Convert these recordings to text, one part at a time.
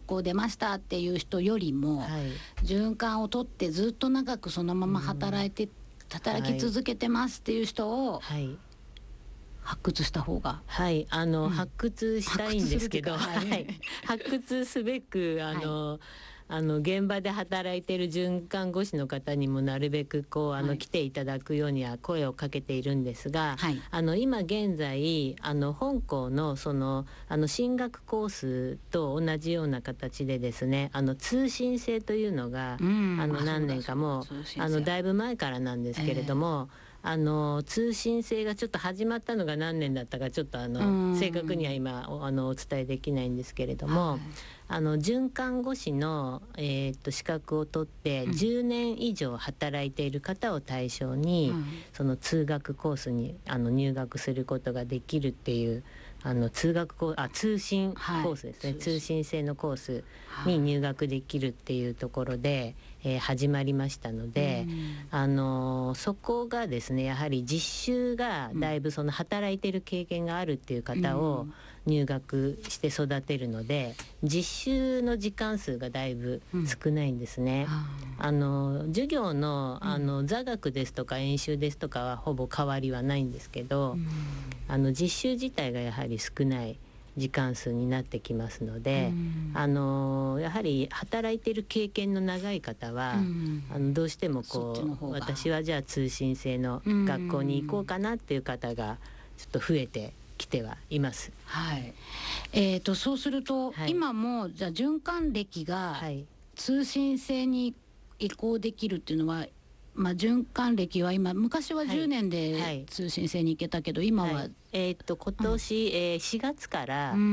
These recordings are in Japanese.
校出ましたっていう人よりも、循環を取ってずっと長くそのまま働き続けてますっていう人を発掘した方が、発掘したいんですけど、発掘すべく現場で働いている循環護士の方にもなるべく来ていただくようには声をかけているんですが、今現在本校の進学コースと同じような形でですね、通信制というのが、何年かもだいぶ前からなんですけれども、通信制がちょっと始まったのが何年だったかちょっと正確には今お伝えできないんですけれども、循環護士の、資格を取って10年以上働いている方を対象に、その通学コースに入学することができるっていう通信コースですね、通信制のコースに入学できるっていうところで、始まりましたので、そこがですねやはり実習がだいぶ働いている経験があるっていう方を入学して育てるので、実習の時間数がだいぶ少ないんですね。授業の座学ですとか演習ですとかはほぼ変わりはないんですけど、実習自体がやはり少ない時間数になってきますので、やはり働いている経験の長い方は、どうしても私はじゃあ通信制の学校に行こうかなっていう方がちょっと増えてきてはいます。 そうすると、今もじゃあ循環歴が通信制に移行できるっていうのは、循環歴は昔は10年で通信制に行けたけど、今は、 今年、4月から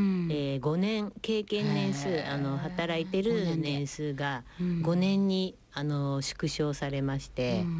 、5年経験年数働いてる年数が5年に縮小されまして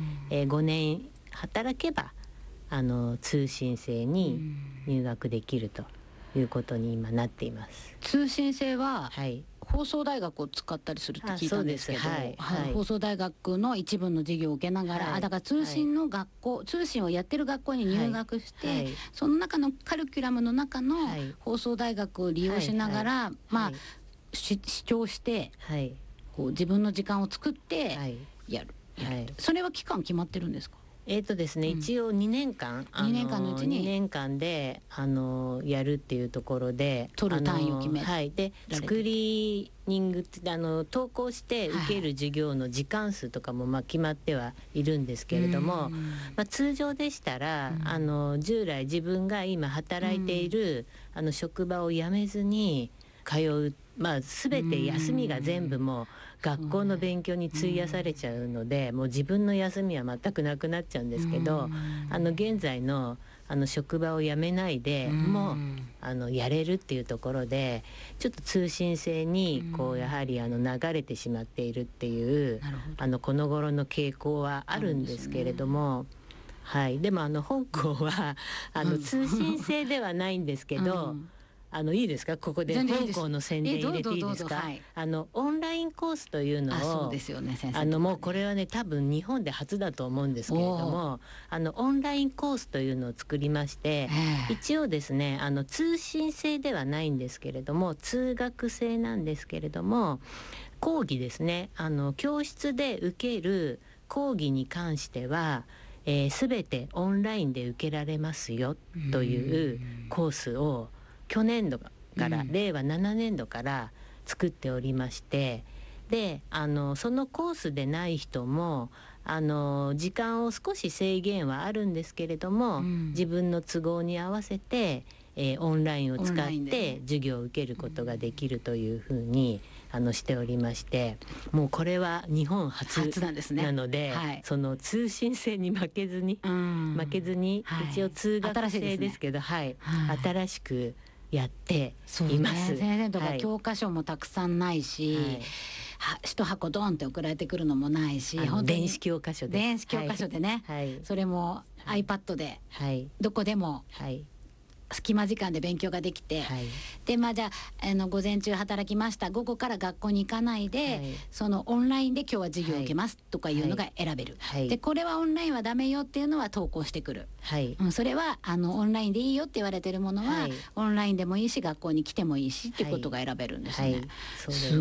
、5年働けば通信制に入学できるということに今なっています。 通信制は、放送大学を使ったりするって聞いたんですけど、放送大学の一部の授業を受けながら、だから通信の学校、通信をやってる学校に入学して、その中のカリキュラムの中の放送大学を利用しながら、主張して、自分の時間を作ってやる、それは期間決まってるんですか？ ですね、一応2年間 2年間のうちに 2年間でやるっていうところで取る単位を決めでスクリーニングって登校して受ける授業の時間数とかも決まってはいるんですけれども、通常でしたら従来自分が今働いている職場を辞めずに通う、全て休みが全部もう学校の勉強に費やされちゃうので、もう自分の休みは全くなくなっちゃうんですけど、現在の職場を辞めないでもうやれるっていうところで、ちょっと通信制にやはり流れてしまっているっていうこの頃の傾向はあるんですけれども、でも本校は通信制ではないんですけど、いいですか、ここで本校の宣伝入れていいですか？オンラインコースというのを、 そうですよね、先生もうこれはね多分日本で初だと思うんですけれども、オンラインコースというのを作りまして、一応ですね通信制ではないんですけれども通学制なんですけれども、講義ですね、教室で受ける講義に関しては全てオンラインで受けられますよというコースを去年度から令和7年度から作っておりまして、でそのコースでない人も時間を少し制限はあるんですけれども、自分の都合に合わせて、オンラインを使って授業を受けることができるというふうにしておりまして、もうこれは日本初なので、その通信制に負けずに、一応通学制ですけど、新しくやっています。 先生とか教科書もたくさんないし、一箱ドンって送られてくるのもないし、 電子教科書でね、それも iPad でどこでも隙間時間で勉強ができて、でじゃあ午前中働きました、午後から学校に行かないで、そのオンラインで今日は授業を受けますとかいうのが選べる、でこれはオンラインはダメよっていうのは投稿してくる、それはオンラインでいいよって言われてるものは、オンラインでもいいし学校に来てもいいしっていうことが選べるんですね。